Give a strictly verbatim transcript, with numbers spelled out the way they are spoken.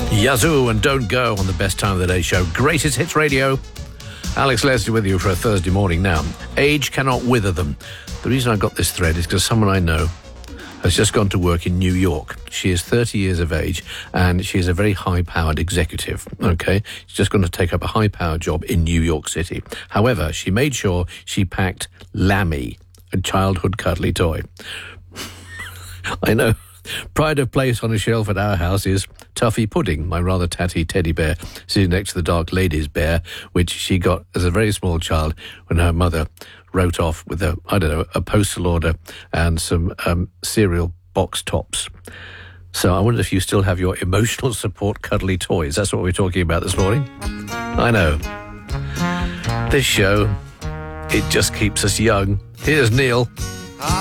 Yazoo and Don't Go on the Best Time of the Day show. Greatest Hits Radio. Alex Leslie with you for a Thursday morning now. Age cannot wither them. The reason I got this thread is because someone I know has just gone to work in New York. She is thirty years of age and she is a very high-powered executive, okay? She's just going to take up a high-powered job in New York City. However, she made sure she packed Lammy, a childhood cuddly toy. I know. Pride of place on a shelf at our house is Tuffy Pudding, my rather tatty teddy bear, sitting next to the Dark Lady's bear, which she got as a very small child when her mother wrote off with a, I don't know, a postal order and some um, cereal box tops. So I wonder if you still have your emotional support cuddly toys. That's what we're talking about this morning. I know. This show, it just keeps us young. Here's Neil.